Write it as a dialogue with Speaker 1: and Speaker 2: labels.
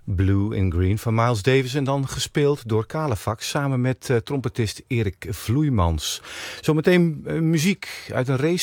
Speaker 1: Blue in Green van Miles Davis en dan gespeeld door Kalefax samen met trompetist Erik Vloeimans. Zometeen muziek uit een race